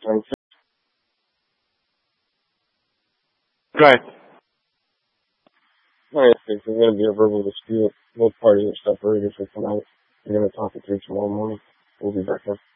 Right. Alright, there's going to be a verbal dispute. Both parties are separated for tonight. We're going to talk it through tomorrow morning. We'll be back there.